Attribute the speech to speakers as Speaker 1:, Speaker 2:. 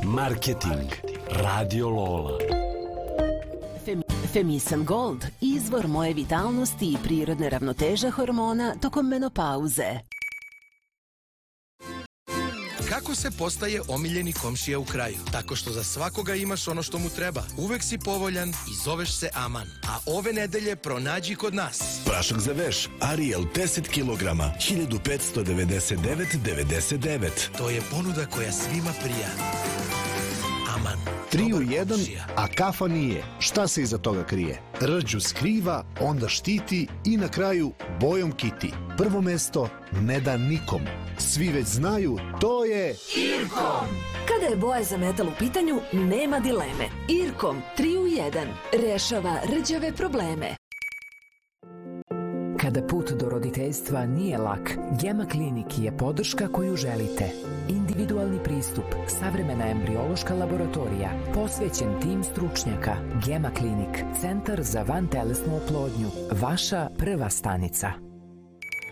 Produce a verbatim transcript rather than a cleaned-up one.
Speaker 1: Marketing. Radio Lola.
Speaker 2: Femisan Gold, izvor moje vitalnosti i prirodne ravnoteže hormona tokom menopauze.
Speaker 3: Kako se postaje omiljeni komšija u kraju? Tako što za svakoga imaš ono što mu treba. Uvek si povoljan i zoveš se Aman. A ove nedelje pronađi kod nas
Speaker 4: prašak za veš Ariel deset kilograma, hiljadu petsto devedeset devet zarez devedeset devet.
Speaker 3: To je ponuda koja svima prija. Aman.
Speaker 5: Tri u jedan, a kafa nije. Šta se iza toga krije? Rđu skriva, onda štiti i na kraju bojom kiti. Prvo mesto ne da nikom. Svi već znaju, to je
Speaker 2: Irkom. Kada je boja za metal u pitanju, nema dileme. Irkom tri u jedan rešava rđave probleme. Kada put do roditeljstva nije lak, Gema Klinik je podrška koju želite. Individualni pristup, savremena embriološka laboratorija, posvećen tim stručnjaka. Gema Klinik, centar za vantelesnu oplodnju, vaša prva stanica.